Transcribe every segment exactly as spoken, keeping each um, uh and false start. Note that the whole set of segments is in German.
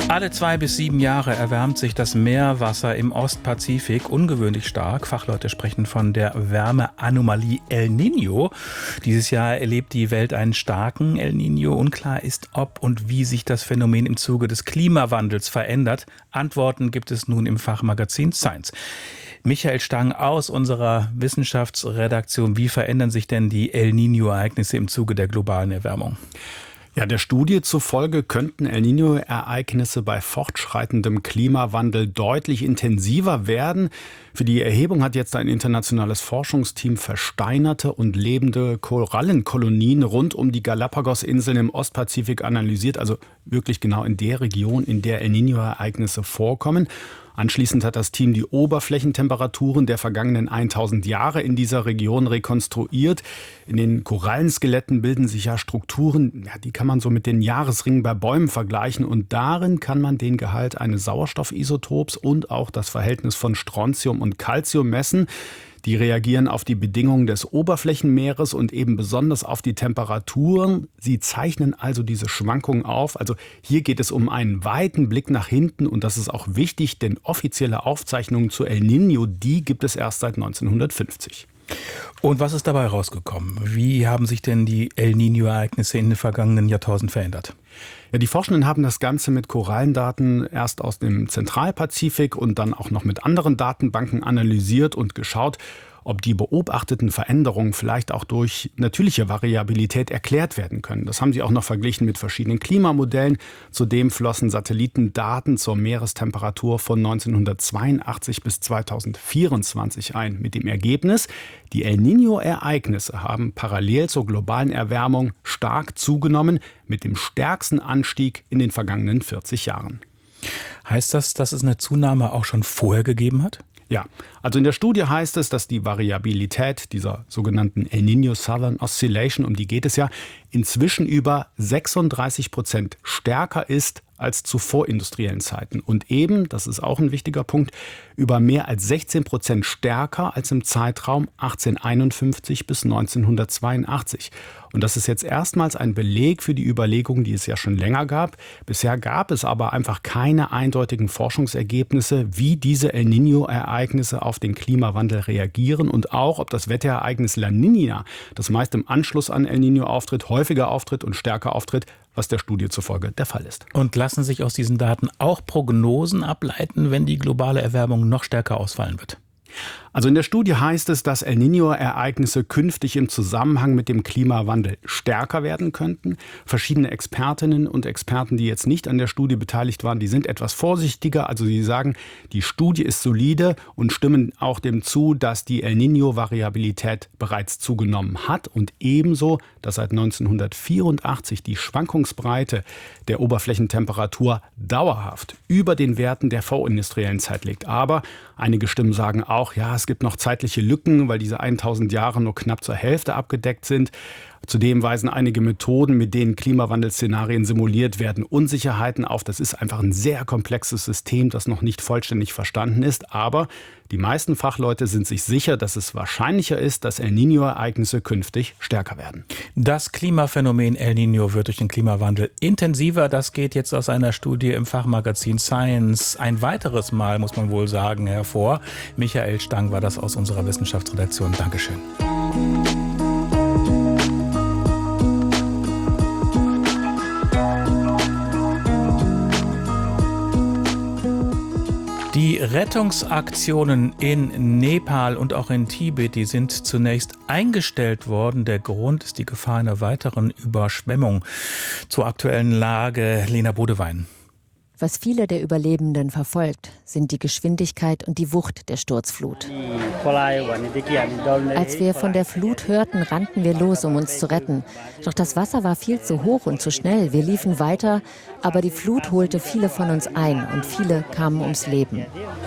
Alle zwei bis sieben Jahre erwärmt sich das Meerwasser im Ostpazifik ungewöhnlich stark. Fachleute sprechen von der Wärmeanomalie El Niño. Dieses Jahr erlebt die Welt einen starken El Niño. Unklar ist, ob und wie sich das Phänomen im Zuge des Klimawandels verändert. Antworten gibt es nun im Fachmagazin Science. Michael Stang aus unserer Wissenschaftsredaktion. Wie verändern sich denn die El Niño-Ereignisse im Zuge der globalen Erwärmung? Ja, der Studie zufolge könnten El Niño-Ereignisse bei fortschreitendem Klimawandel deutlich intensiver werden. Für die Erhebung hat jetzt ein internationales Forschungsteam versteinerte und lebende Korallenkolonien rund um die Galapagos-Inseln im Ostpazifik analysiert, also wirklich genau in der Region, in der El Niño-Ereignisse vorkommen. Anschließend hat das Team die Oberflächentemperaturen der vergangenen tausend Jahre in dieser Region rekonstruiert. In den Korallenskeletten bilden sich ja Strukturen, ja, die kann man so mit den Jahresringen bei Bäumen vergleichen. Und darin kann man den Gehalt eines Sauerstoffisotops und auch das Verhältnis von Strontium und Calcium messen. Die reagieren auf die Bedingungen des Oberflächenmeeres und eben besonders auf die Temperaturen. Sie zeichnen also diese Schwankungen auf. Also hier geht es um einen weiten Blick nach hinten und das ist auch wichtig, denn offizielle Aufzeichnungen zu El Niño, die gibt es erst seit neunzehnhundertfünfzig. Und was ist dabei rausgekommen? Wie haben sich denn die El Niño-Ereignisse in den vergangenen Jahrtausenden verändert? Ja, die Forschenden haben das Ganze mit Korallendaten erst aus dem Zentralpazifik und dann auch noch mit anderen Datenbanken analysiert und geschaut, ob die beobachteten Veränderungen vielleicht auch durch natürliche Variabilität erklärt werden können. Das haben sie auch noch verglichen mit verschiedenen Klimamodellen. Zudem flossen Satellitendaten zur Meerestemperatur von neunzehnhundertzweiundachtzig bis zweitausendvierundzwanzig ein. Mit dem Ergebnis, die El Niño-Ereignisse haben parallel zur globalen Erwärmung stark zugenommen, mit dem stärksten Anstieg in den vergangenen vierzig Jahren. Heißt das, dass es eine Zunahme auch schon vorher gegeben hat? Ja, also in der Studie heißt es, dass die Variabilität dieser sogenannten El Niño Southern Oscillation, um die geht es ja, inzwischen über sechsunddreißig Prozent stärker ist als zu vorindustriellen Zeiten. Und eben, das ist auch ein wichtiger Punkt, über mehr als sechzehn Prozent stärker als im Zeitraum achtzehnhunderteinundfünfzig bis neunzehnhundertzweiundachtzig. Und das ist jetzt erstmals ein Beleg für die Überlegungen, die es ja schon länger gab. Bisher gab es aber einfach keine eindeutigen Forschungsergebnisse, wie diese El Niño-Ereignisse auf den Klimawandel reagieren und auch, ob das Wetterereignis La Niña, das meist im Anschluss an El Niño auftritt, häufiger auftritt und stärker auftritt, was der Studie zufolge der Fall ist. Und lassen sich aus diesen Daten auch Prognosen ableiten, wenn die globale Erwärmung noch stärker ausfallen wird? Also in der Studie heißt es, dass El Niño-Ereignisse künftig im Zusammenhang mit dem Klimawandel stärker werden könnten. Verschiedene Expertinnen und Experten, die jetzt nicht an der Studie beteiligt waren, die sind etwas vorsichtiger. Also sie sagen, die Studie ist solide und stimmen auch dem zu, dass die El Niño-Variabilität bereits zugenommen hat und ebenso, dass seit neunzehnhundertvierundachtzig die Schwankungsbreite der Oberflächentemperatur dauerhaft über den Werten der vorindustriellen Zeit liegt. Aber einige Stimmen sagen auch, ja, es gibt noch zeitliche Lücken, weil diese tausend Jahre nur knapp zur Hälfte abgedeckt sind. Zudem weisen einige Methoden, mit denen Klimawandelszenarien simuliert werden, Unsicherheiten auf. Das ist einfach ein sehr komplexes System, das noch nicht vollständig verstanden ist. Aber die meisten Fachleute sind sich sicher, dass es wahrscheinlicher ist, dass El Niño-Ereignisse künftig stärker werden. Das Klimaphänomen El Niño wird durch den Klimawandel intensiver. Das geht jetzt aus einer Studie im Fachmagazin Science ein weiteres Mal, muss man wohl sagen, hervor. Michael Stang war das aus unserer Wissenschaftsredaktion. Dankeschön. Die Rettungsaktionen in Nepal und auch in Tibet, die sind zunächst eingestellt worden. Der Grund ist die Gefahr einer weiteren Überschwemmung. Zur aktuellen Lage Lena Bodewein. Was viele der Überlebenden verfolgt, sind die Geschwindigkeit und die Wucht der Sturzflut. Als wir von der Flut hörten, rannten wir los, um uns zu retten. Doch das Wasser war viel zu hoch und zu schnell. Wir liefen weiter, aber die Flut holte viele von uns ein und viele kamen ums Leben.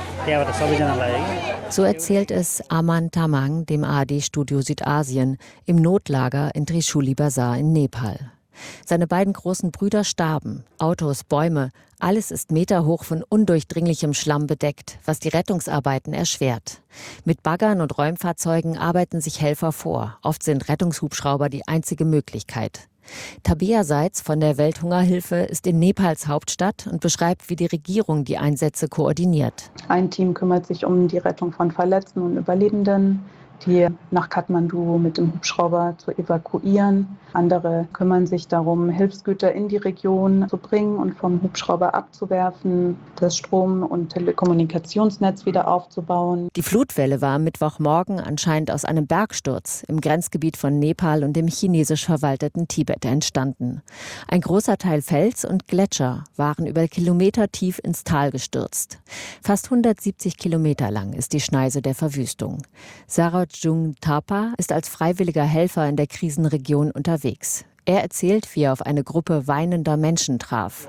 So erzählt es Aman Tamang, dem A R D-Studio Südasien, im Notlager in Trishuli Bazar in Nepal. Seine beiden großen Brüder starben. Autos, Bäume, alles ist meterhoch von undurchdringlichem Schlamm bedeckt, was die Rettungsarbeiten erschwert. Mit Baggern und Räumfahrzeugen arbeiten sich Helfer vor. Oft sind Rettungshubschrauber die einzige Möglichkeit. Tabea Seitz von der Welthungerhilfe ist in Nepals Hauptstadt und beschreibt, wie die Regierung die Einsätze koordiniert. Ein Team kümmert sich um die Rettung von Verletzten und Überlebenden, die nach Kathmandu mit dem Hubschrauber zu evakuieren. Andere kümmern sich darum, Hilfsgüter in die Region zu bringen und vom Hubschrauber abzuwerfen, das Strom- und Telekommunikationsnetz wieder aufzubauen. Die Flutwelle war am Mittwochmorgen anscheinend aus einem Bergsturz im Grenzgebiet von Nepal und dem chinesisch verwalteten Tibet entstanden. Ein großer Teil Fels und Gletscher waren über Kilometer tief ins Tal gestürzt. Fast hundertsiebzig Kilometer lang ist die Schneise der Verwüstung. Sarojung Thapa ist als freiwilliger Helfer in der Krisenregion unterwegs. Er erzählt, wie er auf eine Gruppe weinender Menschen traf.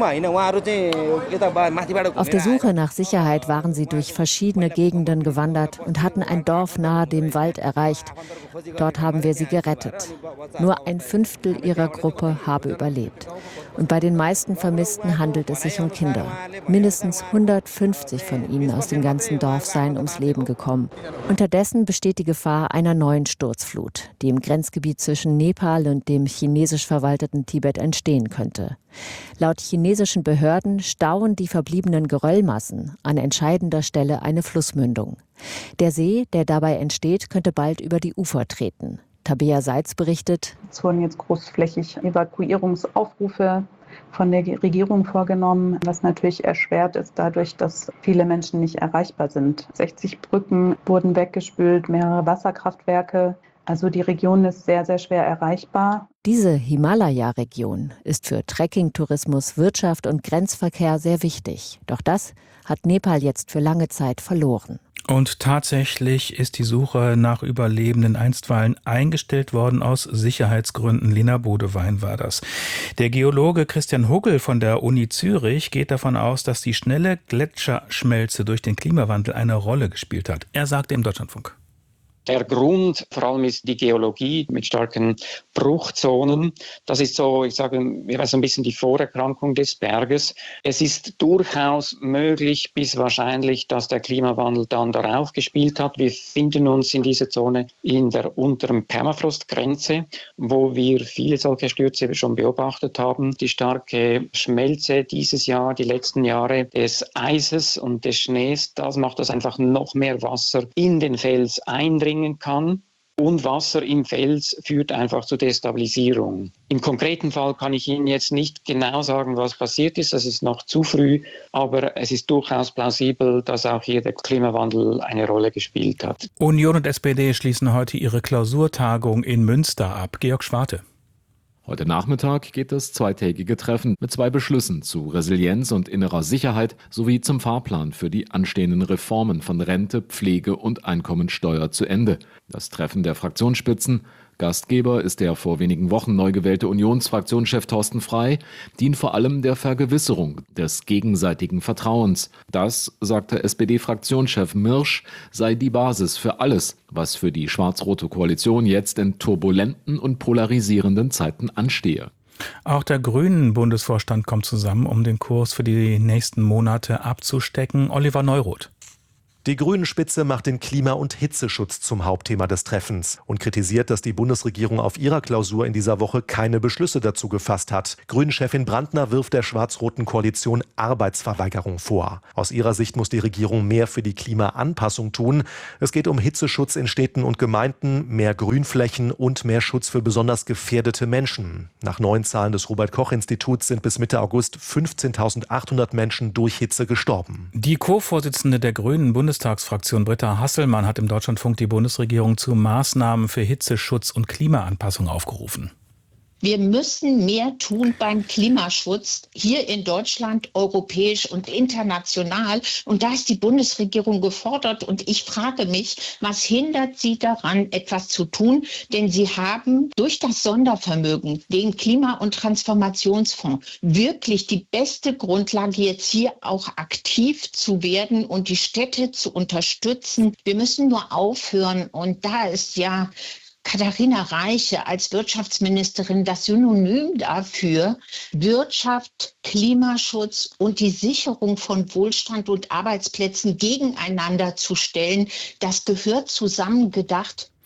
Auf der Suche nach Sicherheit waren sie durch verschiedene Gegenden gewandert und hatten ein Dorf nahe dem Wald erreicht. Dort haben wir sie gerettet. Nur ein Fünftel ihrer Gruppe habe überlebt. Und bei den meisten Vermissten handelt es sich um Kinder. Mindestens hundertfünfzig von ihnen aus dem ganzen Dorf seien ums Leben gekommen. Unterdessen besteht die Gefahr einer neuen Sturzflut, die im Grenzgebiet zwischen Nepal und dem chinesisch verwalteten Tibet entstehen könnte. Laut chinesischen Behörden stauen die verbliebenen Geröllmassen an entscheidender Stelle eine Flussmündung. Der See, der dabei entsteht, könnte bald über die Ufer treten. Tabea Seitz berichtet: Es wurden jetzt großflächig Evakuierungsaufrufe von der Regierung vorgenommen, was natürlich erschwert ist dadurch, dass viele Menschen nicht erreichbar sind. sechzig Brücken wurden weggespült, mehrere Wasserkraftwerke. Also die Region ist sehr, sehr schwer erreichbar. Diese Himalaya-Region ist für Trekking-Tourismus, Wirtschaft und Grenzverkehr sehr wichtig. Doch das hat Nepal jetzt für lange Zeit verloren. Und tatsächlich ist die Suche nach Überlebenden einstweilen eingestellt worden aus Sicherheitsgründen. Lena Bodewein war das. Der Geologe Christian Huggel von der Uni Zürich geht davon aus, dass die schnelle Gletscherschmelze durch den Klimawandel eine Rolle gespielt hat. Er sagte im Deutschlandfunk: Der Grund vor allem ist die Geologie mit starken Bruchzonen. Das ist so, ich sage, so ein bisschen die Vorerkrankung des Berges. Es ist durchaus möglich bis wahrscheinlich, dass der Klimawandel dann darauf gespielt hat. Wir finden uns in dieser Zone in der unteren Permafrostgrenze, wo wir viele solche Stürze schon beobachtet haben. Die starke Schmelze dieses Jahr, die letzten Jahre des Eises und des Schnees, das macht, dass einfach noch mehr Wasser in den Fels eindringen kann, und Wasser im Fels führt einfach zur Destabilisierung. Im konkreten Fall kann ich Ihnen jetzt nicht genau sagen, was passiert ist, das ist noch zu früh, aber es ist durchaus plausibel, dass auch hier der Klimawandel eine Rolle gespielt hat. Union und S P D schließen heute ihre Klausurtagung in Münster ab. Georg Schwarte. Heute Nachmittag geht das zweitägige Treffen mit zwei Beschlüssen zu Resilienz und innerer Sicherheit sowie zum Fahrplan für die anstehenden Reformen von Rente, Pflege und Einkommensteuer zu Ende. Das Treffen der Fraktionsspitzen, Gastgeber ist der vor wenigen Wochen neu gewählte Unionsfraktionschef Thorsten Frey, dient vor allem der Vergewisserung des gegenseitigen Vertrauens. Das, sagte S P D-Fraktionschef Mirsch, sei die Basis für alles, was für die schwarz-rote Koalition jetzt in turbulenten und polarisierenden Zeiten anstehe. Auch der Grünen-Bundesvorstand kommt zusammen, um den Kurs für die nächsten Monate abzustecken. Oliver Neuroth. Die Grünen-Spitze macht den Klima- und Hitzeschutz zum Hauptthema des Treffens und kritisiert, dass die Bundesregierung auf ihrer Klausur in dieser Woche keine Beschlüsse dazu gefasst hat. Grünen-Chefin Brandner wirft der schwarz-roten Koalition Arbeitsverweigerung vor. Aus ihrer Sicht muss die Regierung mehr für die Klimaanpassung tun. Es geht um Hitzeschutz in Städten und Gemeinden, mehr Grünflächen und mehr Schutz für besonders gefährdete Menschen. Nach neuen Zahlen des Robert-Koch-Instituts sind bis Mitte August fünfzehntausendachthundert Menschen durch Hitze gestorben. Die Co-Vorsitzende der Grünen Bundestagsfraktion Britta Hasselmann hat im Deutschlandfunk die Bundesregierung zu Maßnahmen für Hitzeschutz und Klimaanpassung aufgerufen. Wir müssen mehr tun beim Klimaschutz hier in Deutschland, europäisch und international. Und da ist die Bundesregierung gefordert. Und ich frage mich, was hindert sie daran, etwas zu tun? Denn sie haben durch das Sondervermögen, den Klima- und Transformationsfonds, wirklich die beste Grundlage, jetzt hier auch aktiv zu werden und die Städte zu unterstützen. Wir müssen nur aufhören. Und da ist ja Katharina Reiche als Wirtschaftsministerin das Synonym dafür, Wirtschaft, Klimaschutz und die Sicherung von Wohlstand und Arbeitsplätzen gegeneinander zu stellen. Das gehört zusammengedacht.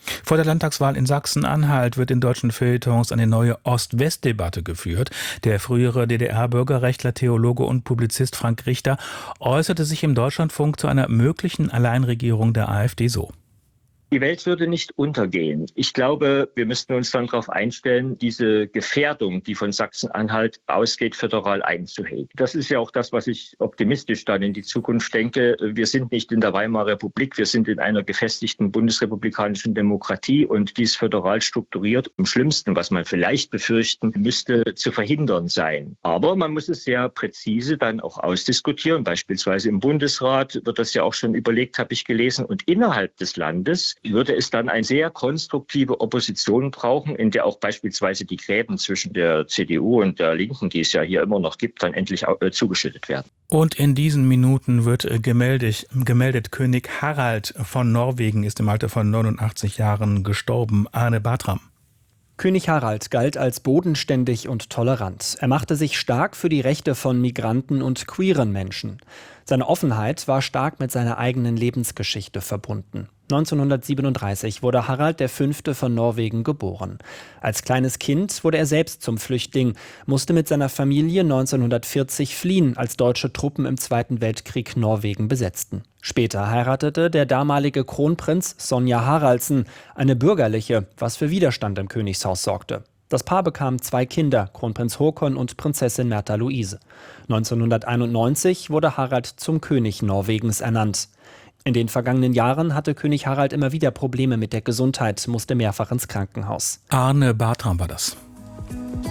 Vor der Landtagswahl in Sachsen-Anhalt wird in deutschen Feuilletons eine neue Ost-West-Debatte geführt. Der frühere D D R-Bürgerrechtler, Theologe und Publizist Frank Richter äußerte sich im Deutschlandfunk zu einer möglichen Alleinregierung der AfD so. Die Welt würde nicht untergehen. Ich glaube, wir müssten uns dann darauf einstellen, diese Gefährdung, die von Sachsen-Anhalt ausgeht, föderal einzuhegen. Das ist ja auch das, was ich optimistisch dann in die Zukunft denke. Wir sind nicht in der Weimarer Republik, wir sind in einer gefestigten bundesrepublikanischen Demokratie und dies föderal strukturiert. Im Schlimmsten, was man vielleicht befürchten müsste, zu verhindern sein. Aber man muss es sehr präzise dann auch ausdiskutieren. Beispielsweise im Bundesrat wird das ja auch schon überlegt, habe ich gelesen. Und innerhalb des Landes würde es dann eine sehr konstruktive Opposition brauchen, in der auch beispielsweise die Gräben zwischen der C D U und der Linken, die es ja hier immer noch gibt, dann endlich auch, äh, zugeschüttet werden. Und in diesen Minuten wird gemeldet, gemeldet, König Harald von Norwegen ist im Alter von neunundachtzig Jahren gestorben. Arne Bartram. König Harald galt als bodenständig und tolerant. Er machte sich stark für die Rechte von Migranten und queeren Menschen. Seine Offenheit war stark mit seiner eigenen Lebensgeschichte verbunden. neunzehnhundertsiebenunddreißig wurde Harald der Fünfte von Norwegen geboren. Als kleines Kind wurde er selbst zum Flüchtling, musste mit seiner Familie neunzehnhundertvierzig fliehen, als deutsche Truppen im Zweiten Weltkrieg Norwegen besetzten. Später heiratete der damalige Kronprinz Sonja Haraldsen, eine bürgerliche, was für Widerstand im Königshaus sorgte. Das Paar bekam zwei Kinder, Kronprinz Håkon und Prinzessin Märtha Louise. neunzehnhunderteinundneunzig wurde Harald zum König Norwegens ernannt. In den vergangenen Jahren hatte König Harald immer wieder Probleme mit der Gesundheit, musste mehrfach ins Krankenhaus. Arne Bartram war das.